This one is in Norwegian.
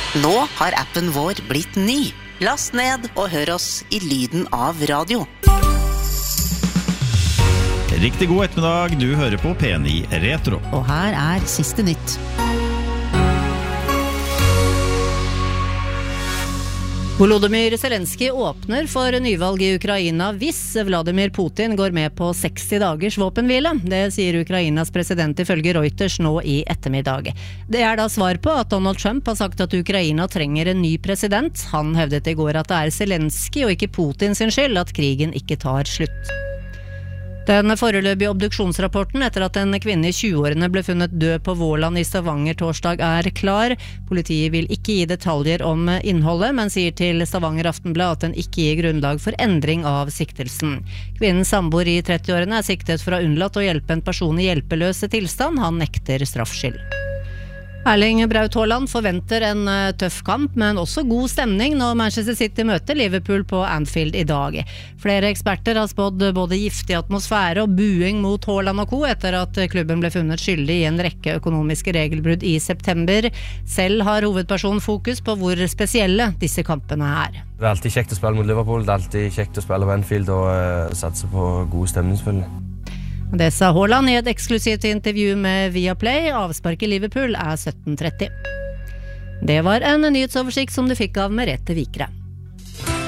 Nå har appen vår blitt ny. Last ned og hør oss i lyden av radio. Riktig god ettermiddag, du hører på P9 Retro. Og her siste nytt. Volodymyr Zelensky åpner for nyvalg i Ukraina hvis Vladimir Putin går med på 60 dagers våpenhvile. Det sier Ukrainas president ifølge Reuters nå i ettermiddag. Det da svar på at Donald Trump har sagt at Ukraina trenger en ny president. Han hevdet i går at det Zelensky og ikke Putin sin skyld at krigen ikke tar slutt. Den foreløpige obduksjonsrapporten etter at en kvinne i 20-årene ble funnet død på Våland i Stavanger torsdag klar. Politiet vil ikke gi detaljer om innholdet, men sier til Stavanger Aftenblad at den ikke gir grunnlag for endring av siktelsen. Kvinnens samboer i 30-årene siktet for å ha unnlatt å hjelpe en person i hjelpeløse tilstand. Han nekter straffskyld. Erling Braut Haaland forventer en tøff kamp, men også god stemning når Manchester City møter Liverpool på Anfield i dag. Flere eksperter har spådd både giftig atmosfære og buing mot Haaland og co. etter at klubben ble funnet skyldig i en rekke økonomiske regelbrudd i september. Selv har hovedpersonen fokus på hvor spesielle disse kampene Det alltid kjekt å spille mot Liverpool, det alltid kjekt å spille på Anfield og satse på god stemning selvfølgelig. Det sa Haaland i et eksklusivt intervju med Viaplay. Avspark i Liverpool 17:30. Det var en nyhetsoversikt som du fikk av Merete Vikre.